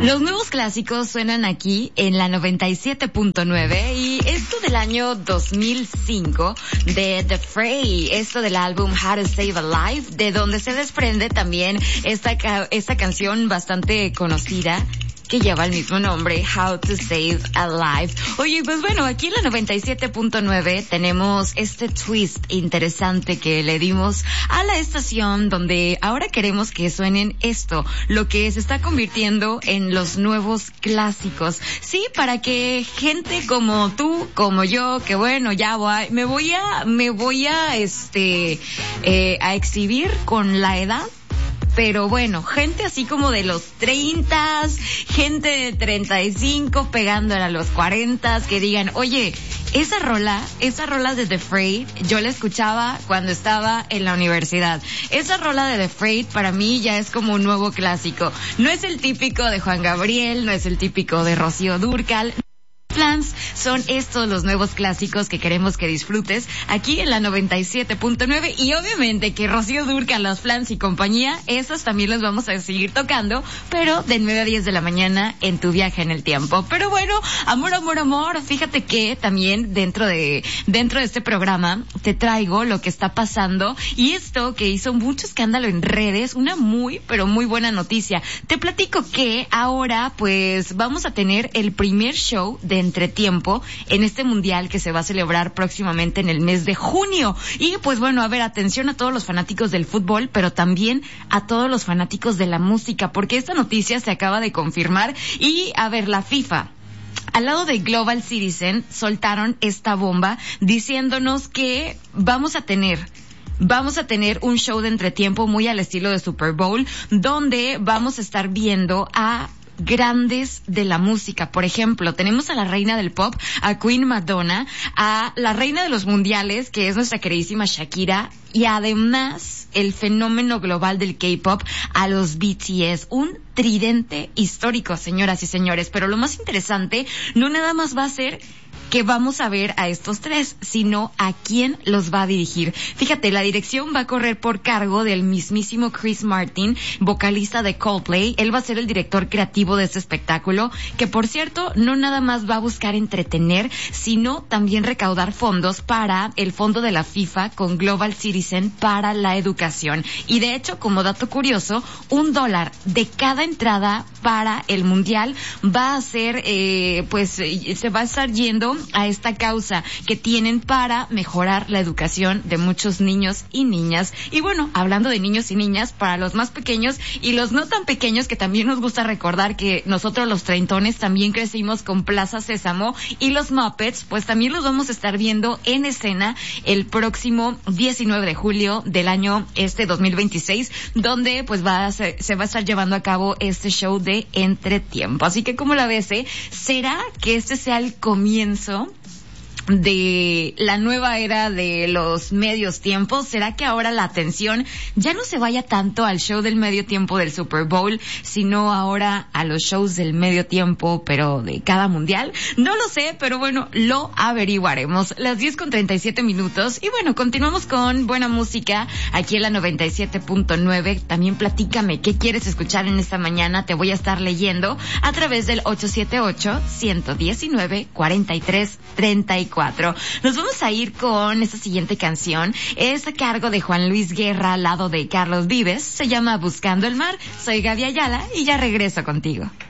Los nuevos clásicos suenan aquí en la 97.9 y esto del año 2005 de The Fray, esto del álbum How to Save a Life, de donde se desprende también esta canción bastante conocida que lleva el mismo nombre, How to Save a Life. Oye, pues bueno, aquí en la 97.9 tenemos este twist interesante que le dimos a la estación, donde ahora queremos que suenen esto, lo que se está convirtiendo en los nuevos clásicos. Sí, para que gente como tú, como yo, que bueno, ya me voy a exhibir con la edad. Pero bueno, gente así como de los 30, gente de 35 pegándole a los 40, que digan, oye, esa rola de The Fray, yo la escuchaba cuando estaba en la universidad. Esa rola de The Fray para mí ya es como un nuevo clásico. No es el típico de Juan Gabriel, no es el típico de Rocío Dúrcal. Plans son estos los nuevos clásicos que queremos que disfrutes aquí en la 97.9 y obviamente que Rocío Dúrcal, Las Flans y compañía, esos también los vamos a seguir tocando, pero de 9 a 10 de la mañana en tu viaje en el tiempo. Pero bueno, amor, fíjate que también dentro de este programa te traigo lo que está pasando y esto que hizo mucho escándalo en redes, una pero muy buena noticia. Te platico que ahora pues vamos a tener el primer show de entretiempo en este mundial que se va a celebrar próximamente en el mes de junio. Y pues bueno, a ver, atención a todos los fanáticos del fútbol, pero también a todos los fanáticos de la música, porque esta noticia se acaba de confirmar. Y a ver, la FIFA, al lado de Global Citizen, soltaron esta bomba diciéndonos que vamos a tener un show de entretiempo muy al estilo de Super Bowl, donde vamos a estar viendo a grandes de la música. Por ejemplo, tenemos a la reina del pop, a Queen Madonna, a la reina de los mundiales, que es nuestra queridísima Shakira, y además el fenómeno global del K-pop, a los BTS. Un tridente histórico, señoras y señores. Pero lo más interesante, no nada más va a ser que vamos a ver a estos tres, sino a quién los va a dirigir. Fíjate, la dirección va a correr por cargo del mismísimo Chris Martin, vocalista de Coldplay. Él va a ser el director creativo de este espectáculo, que por cierto, no nada más va a buscar entretener, sino también recaudar fondos para el fondo de la FIFA con Global Citizen para la educación. Y de hecho, como dato curioso, $1 de cada entrada para el mundial va a ser, se va a estar yendo a esta causa que tienen para mejorar la educación de muchos niños y niñas. Y bueno, hablando de niños y niñas, para los más pequeños y los no tan pequeños, que también nos gusta recordar que nosotros los treintones también crecimos con Plaza Sésamo, y los Muppets, pues también los vamos a estar viendo en escena el próximo 19 de julio del año 2026, donde pues se va a estar llevando a cabo este show de entretiempo. Así que, ¿cómo la ves, ¿Será que este sea el comienzo de la nueva era de los medios tiempos? ¿Será que ahora la atención ya no se vaya tanto al show del medio tiempo del Super Bowl, sino ahora a los shows del medio tiempo, pero de cada mundial? No lo sé, pero bueno, lo averiguaremos. Las 10:37 y bueno, continuamos con buena música aquí en la 97.9. También platícame qué quieres escuchar en esta mañana. Te voy a estar leyendo a través del 878-119-4334. Nos vamos a ir con esta siguiente canción. Es a cargo de Juan Luis Guerra al lado de Carlos Vives. Se llama Buscando el Mar. Soy Gaby Ayala y ya regreso contigo.